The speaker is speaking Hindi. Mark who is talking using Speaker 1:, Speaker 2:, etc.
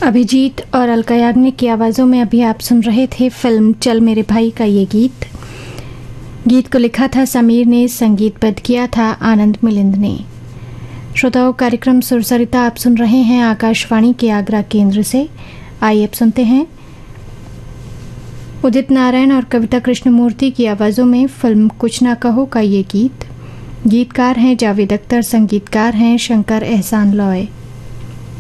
Speaker 1: अभिजीत और अलका याग्निक की आवाज़ों में अभी आप सुन रहे थे फिल्म चल मेरे भाई का ये गीत। गीत को लिखा था समीर ने, संगीतबद्ध किया था आनंद मिलिंद ने। श्रोताओं, कार्यक्रम सुरसरिता आप सुन रहे हैं आकाशवाणी के आगरा केंद्र से। आइए अब सुनते हैं उदित नारायण और कविता कृष्णमूर्ति की आवाज़ों में फिल्म कुछ ना कहो का ये गीत। गीतकार हैं जावेद अख्तर, संगीतकार हैं शंकर एहसान लॉय।